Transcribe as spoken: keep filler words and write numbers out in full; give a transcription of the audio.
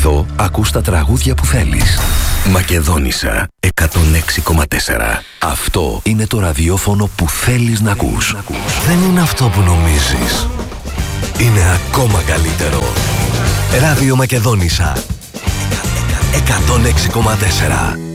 Εδώ ακούς τα τραγούδια που θέλεις. Μακεδόνισσα εκατόν έξι κόμμα τέσσερα. Αυτό είναι το ραδιόφωνο που θέλεις να ακούς. Δεν είναι αυτό που νομίζεις. Είναι ακόμα καλύτερο. Ράδιο Μακεδόνισσα εκατόν έξι κόμμα τέσσερα.